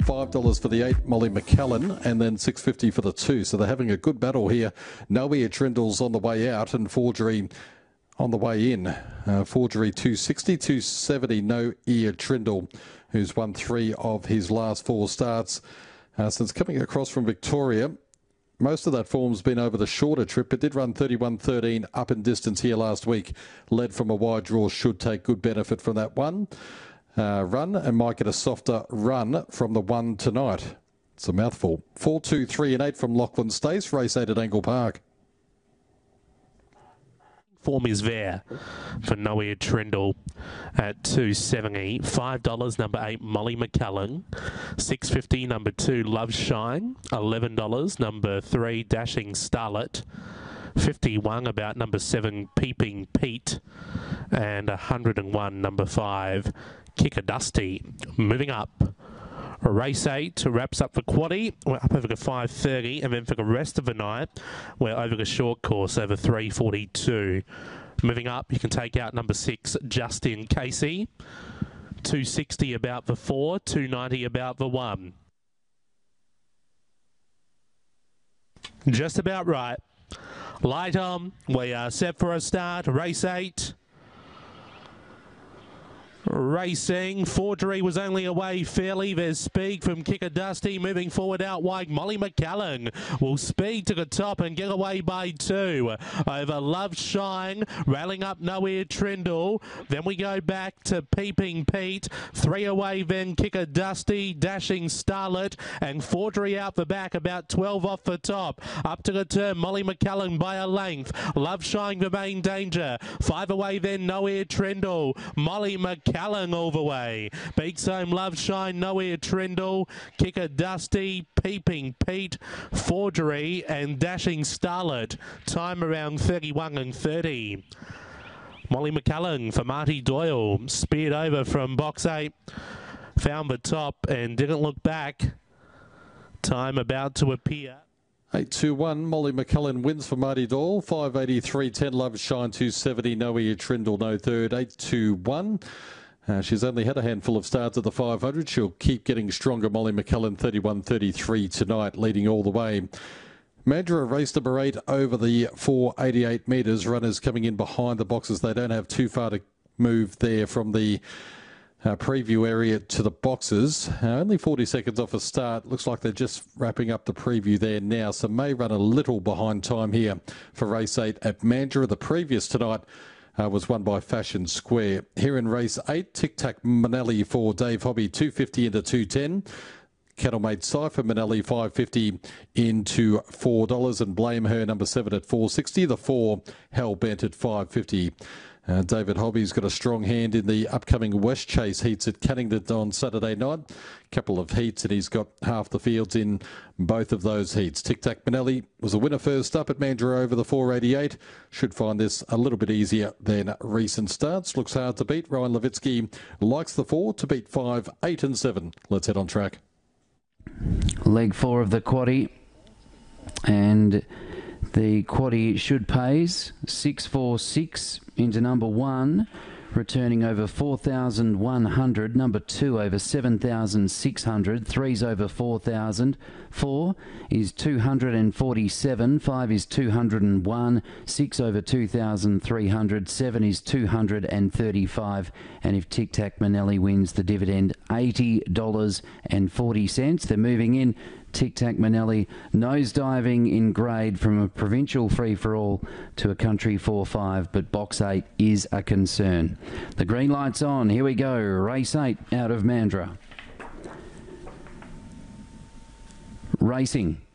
$5 for the 8, Molly McCallan, and then $6.50 for the 2. So they're having a good battle here. No Ear Trindle's on the way out, and Forgery on the way in. Forgery 260, 270, No Ear Trindle, who's won 3 of his last 4 starts since coming across from Victoria. Most of that form's been over the shorter trip. It did run 31.13 up in distance here last week. Led from a wide draw, should take good benefit from that one run, and might get a softer run from the 1 tonight. It's a mouthful. 4, 2, 3 and 8 from Lachlan Stace, race 8 at Angle Park. Form is there for No Ear Trindle at $2.70. $5, number 8, Molly McCallan. $6.50, number 2, Love Shine. $11, number 3, Dashing Starlet. 51 about number 7, Peeping Pete. And 101, number 5, Kicker Dusty. Moving up. Race 8 wraps up for Quaddy. We're up over the 5.30, and then for the rest of the night, we're over the short course over 3.42. Moving up, you can take out number 6, Justin Casey. 260 about the 4, 290 about the 1. Just about right. Light on. We are set for a start. Race 8. Racing. Forgery was only away fairly. There's speed from Kicker Dusty. Moving forward out wide. Molly McCallan will speed to the top and get away by 2. Over Love Shine. Railing up No Ear Trindle. Then we go back to Peeping Pete. 3 away then Kicker Dusty. Dashing Starlet. And Forgery out the back. About 12 off the top. Up to the turn. Molly McCallan by a length. Love Shine the main danger. 5 away then No Ear Trindle. Molly McCallan all the way. Beats home Love Shine, No Ear Trindle, Kicker Dusty, Peeping Pete, Forgery and Dashing Starlet. Time around 31 and 30. Molly McCallan for Marty Doyle. Speared over from box 8. Found the top and didn't look back. Time about to appear. 8-2-1, Molly McCallan wins for Marty Doyle. 5.83, 10 Love Shine, 270, No Ear Trindle, no third. 8-2-1. She's only had a handful of starts at the 500. She'll keep getting stronger. Molly McCallan, 31.33 tonight, leading all the way. Mandurah race number 8 over the 488 metres. Runners coming in behind the boxes. They don't have too far to move there from the preview area to the boxes. Only 40 seconds off a start. Looks like they're just wrapping up the preview there now, so may run a little behind time here for race 8 at Mandurah. The previous tonight was won by Fashion Square. Here in race 8, Tic Tac Manelli for Dave Hobby, 250 into 210. Cattlemate Cypher Manelli, 550 into $4, and Blame Her number 7 at 460. The 4 Hell Bent at 550. David Hobby's got a strong hand in the upcoming West Chase heats at Cannington on Saturday night. Couple of heats, and he's got half the fields in both of those heats. Tic Tac Manelli was a winner first up at Mandurah over the 488. Should find this a little bit easier than recent starts. Looks hard to beat. Ryan Levitsky likes the 4 to beat 5, 8 and 7. Let's head on track. Leg 4 of the quaddie, and the quaddie should pays 646 into number 1, returning over 4,100. Number 2 over 7,600. 3's over 4,000. 4 is 247. 5 is 201. 6 over 2,300. 7 is 235. And if Tic Tac Manelli wins the dividend, $80.40. They're moving in. Tic Tac Manelli nosediving in grade from a provincial free-for-all to a country 4-5, but box 8 is a concern. The green light's on. Here we go. Race 8 out of Mandurah. Racing.